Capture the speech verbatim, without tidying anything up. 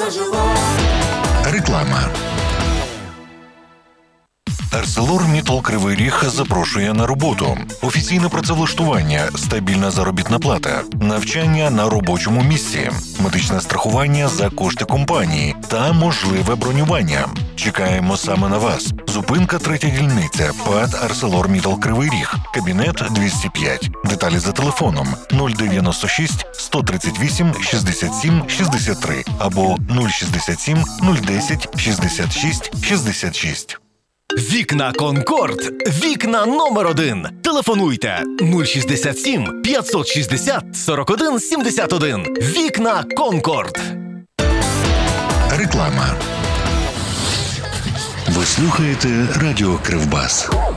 зажило. Реклама. ArcelorMittal Кривий Ріг запрошує на роботу. Офіційне працевлаштування, стабільна заробітна плата, навчання на робочому місці, медичне страхування за кошти компанії та можливе бронювання. Чекаємо саме на вас. Зупинка третя дільниця, ПАТ ArcelorMittal Кривий Ріг, кабінет двісті п'ять. Деталі за телефоном нуль дев'яносто шість сто тридцять вісім шістдесят сім шістдесят три або нуль шістдесят сім нуль десять шістдесят шість шістдесят шість. Вікна Конкорд. Вікна номер один. Телефонуйте нуль шістдесят сім п'ятсот шістдесят сорок один сімдесят один. Вікна Конкорд. Реклама. Ви слухаєте Радіо Кривбас.